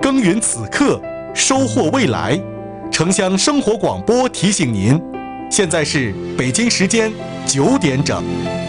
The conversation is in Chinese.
耕耘此刻，收获未来。城乡生活广播提醒您，现在是北京时间9点整。